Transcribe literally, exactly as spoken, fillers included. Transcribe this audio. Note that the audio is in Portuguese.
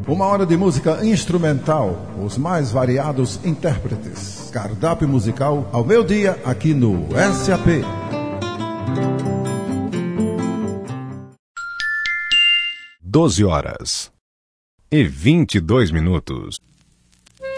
Uma hora de música instrumental, os mais variados intérpretes. Cardápio musical ao meio-dia aqui no S A P. doze horas e vinte e dois minutos.